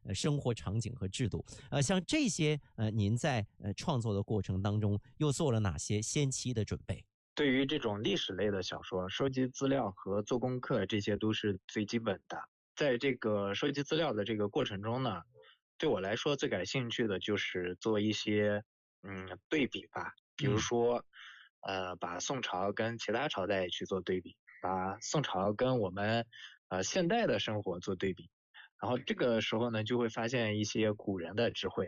生活场景和制度。像这些您在创作的过程当中又做了哪些先期的准备？ 对于这种历史类的小说，收集资料和做功课，这些都是最基本的。在这个收集资料的这个过程中呢，对我来说最感兴趣的就是做一些对比吧，比如说把宋朝跟其他朝代去做对比，把宋朝跟我们现代的生活做对比，然后这个时候呢就会发现一些古人的智慧。